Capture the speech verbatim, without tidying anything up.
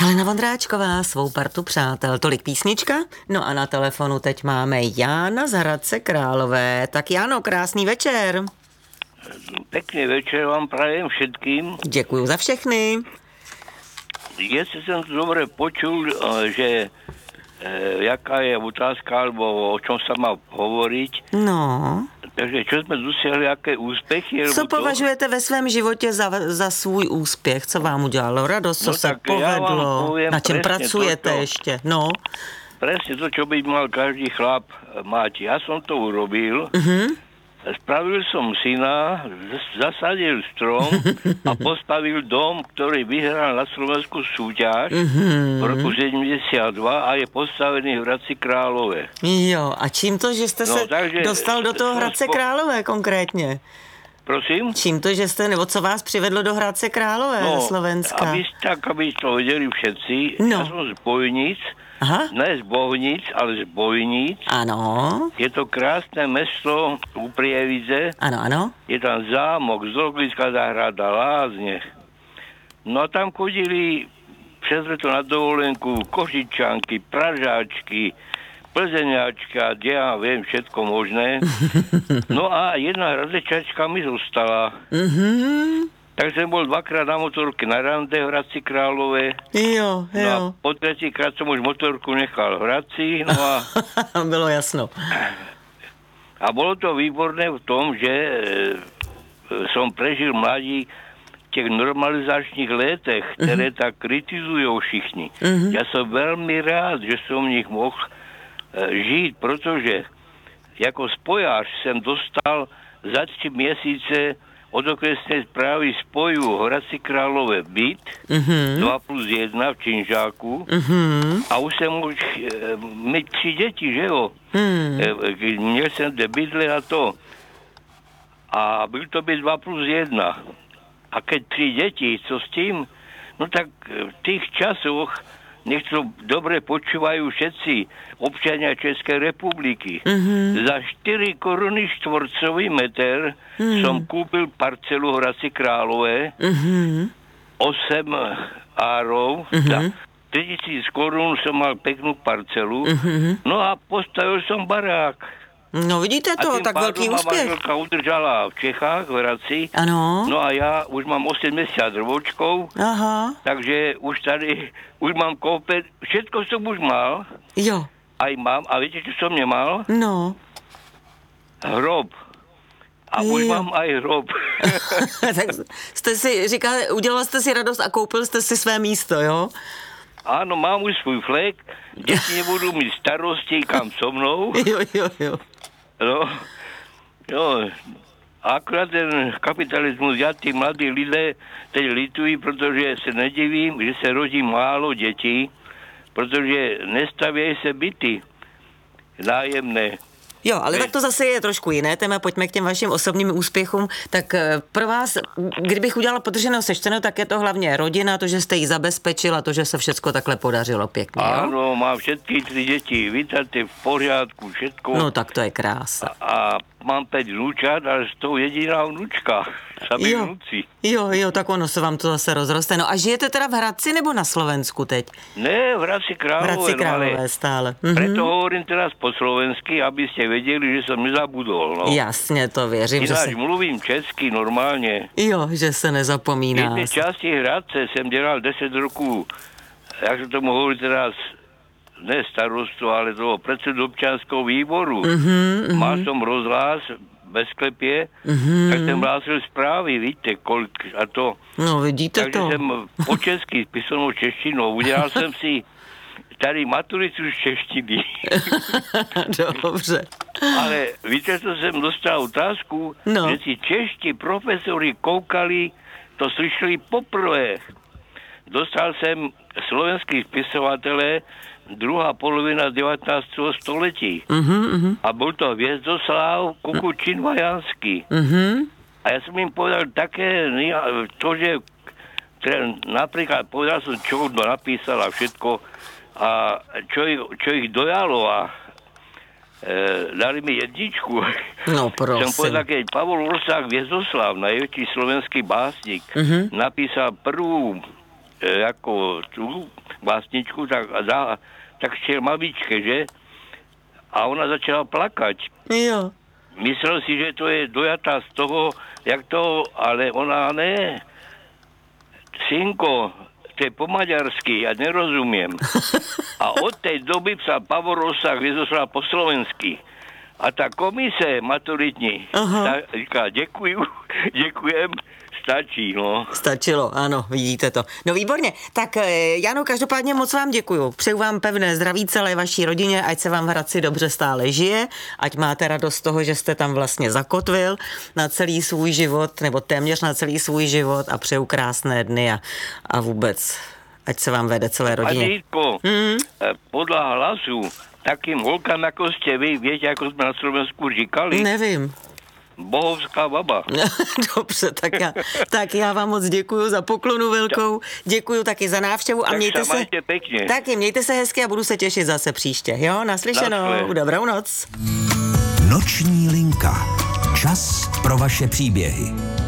Helena Vondráčková, svou partu přátel. Tolik písnička? No a na telefonu teď máme Jána z Hradce Králové. Tak Jáno, krásný večer. Pekný večer vám prajem všetkým. Děkuju za všechny. Jestli jsem to dobře počul, že e, jaká je otázka, alebo o čom sa má hovoriť. No. Takže čo jsme dosiahli, jaké úspěchy? Co považujete ve svém životě za, za svůj úspěch? Co vám udělalo radost? Co no, se povedlo? Poviem, na čem pracujete to, čo, ještě? No. Presne to, čo by mal každý chlap mať. Ja som to urobil. Uh-huh. Spravil som syna, zasadil strom a postavil dom, ktorý vyhral na Slovensku súťaž mm-hmm. v roku sedemdesiatdva a je postavený v Hradci Králové. Jo, a čím to, že jste no, se takže, dostal do toho Hradce spo... Králové konkrétně? Prosím? Čím to, že jste, nebo co vás přivedlo do Hradce Králové no, ze Slovenska? Aby, tak, aby to vedeli všetci, no. Ja som z Bojnic, aha. Ne z Bohnic, ale z Bojnic. Ano. Je to krásne mesto u Prievidze. Ano, ano. Je tam zámok, zoologická záhrada, lázne. No a tam chodili přes leto na dovolenku Košičanky, Pražáčky, Plzeňáčka, ja viem, všetko možné. No a jedna Hradečačka mi zostala. Mhm. Tak som bol dvakrát na motorke na rande v Hradci Králové. Jo, jo. No a po tretíkrát som už motorku nechal v Hradci. No a... Bylo jasno. A bolo to výborné v tom, že e, som prežil mladí v těch normalizačních letech, které uh-huh. tak kritizujú všichni. Uh-huh. Ja som veľmi rád, že som v nich mohl e, žiť, protože jako spojář jsem dostal za tři měsíce od okresnej správy spoju Hradci Králové byt, uh-huh. dva plus jedna v Činžáku, uh-huh. a už jsem už e, mít tři děti, že jo? Uh-huh. E, měl jsem kde bydle a to. A byl to byt dva plus jedna. A keď tři děti, co s tím? No tak v tých časoch, nech to dobre počúvajú všetci občania Českej republiky. Mm-hmm. Za štyri koruny štvorcový meter mm-hmm. som kúpil parcelu v Hradci Králové, mm-hmm. osem árov, mm-hmm. za tritisíc korun som mal peknú parcelu, mm-hmm. no a postavil som barák. No vidíte to, tak velký úspěch. A tím udržala v Čechách, v Hradci. Ano. No a já už mám osemdesiat ročkov. Aha. Takže už tady, už mám koupit, všetko som už mal. Jo. Aj mám, a víte, čo som nemal? No. Hrob. A jo. Už mám aj hrob. Tak jste si, říkal, udělal jste si radost a koupil jste si své místo, jo? Áno, mám už svůj flek, děti nebudú mít starosti, kam so mnou. Jo, jo, jo. No, jo, akurát ten kapitalismus, ja tí mladí lidé teď litují, protože se nedivím, že se rodí málo dětí, protože nestavějí se byty nájemné. Jo, ale tak to zase je trošku jiné téma, pojďme k těm vašim osobním úspěchům. Tak pro vás, kdybych udělala podrženou sečteno, tak je to hlavně rodina, to, že jste ji zabezpečil a to, že se všechno takhle podařilo pěkně, jo? Áno, mám všetky tři děti vytaté v pořádku, všetko. No tak to je krása. A, a mám päť vnúčat, ale z toho jediná vnúčka. Sami vnúci. Jo, jo, tak ono se vám to zase rozroste. No a žijete teda v Hradci nebo na Slovensku teď? Ne, v Hradci Králové. V Hradci Králové no, stále. Mhm. Preto hovorím teraz po slovensky, aby ste vedeli, že som nezabudol. No. Jasně, to věřím. Ináč že se... mluvím česky normálně. Jo, že se nezapomíná. V jednej časti Hradce jsem dělal deset roků, jak se tomu hovorí teraz, ne starostu, ale toho predsedu občanského výboru. Mm-hmm, Mal mm-hmm. som rozhlas ve sklepě, mm-hmm. tak jsem hlásil zprávy, víte, kolik a to. No, vidíte Takže to. Takže jsem po česky s písanou češtinou udělal jsem si tady maturitu z češtiny. Dobře. Ale víte, co jsem dostal otázku? No. Že si čeští profesori koukali, to slyšeli poprvé. Dostal jsem slovenský spisovatele druhá polovina devätnásteho století. Uh-huh, uh-huh. A byl to Hviezdoslav Kukučin Vajanský. Uh-huh. A ja som im povedal také, to, že napríklad povedal som, čo on napísal a všetko, a čo ich, čo ich dojalo a e, dali mi jedničku. No prosím. Som povedal, keď Pavol Orsák Hviezdoslav, najväčší slovenský básnik, uh-huh. napísal prvú e, ako tú básničku, tak, za, tak chtěl mamičke, že? A ona začala plakat. Jo. Myslel si, že to je dojatá z toho, jak to, ale ona ne. Synko, to je po maďarsky, ja nerozumiem. A od tej doby sa Pavol Rosa vyzoslal po slovensky. A ta komise maturitní, ta říká, děkuju, děkujem, stačí, no. Stačilo, ano, vidíte to. No výborně, tak Jano, každopádně moc vám děkuju. Přeju vám pevné zdraví celé vaší rodině, ať se vám v Hradci dobře stále žije, ať máte radost z toho, že jste tam vlastně zakotvil na celý svůj život, nebo téměř na celý svůj život a přeju krásné dny a, a vůbec, ať se vám vede celé rodině. Adítko, mm. podľa hlasu, takým holkám, ako ste vy, viete, ako sme na Slovensku říkali? Nevím. Bohovská baba. Dobře, tak já, tak já vám moc děkuju za poklonu velkou, děkuju taky za návštěvu a tak mějte se, pěkně. Taky mějte se hezky a budu se těšit zase příště, jo, naslyšenou, Nasle. Dobrou noc. Noční linka. Čas pro vaše příběhy.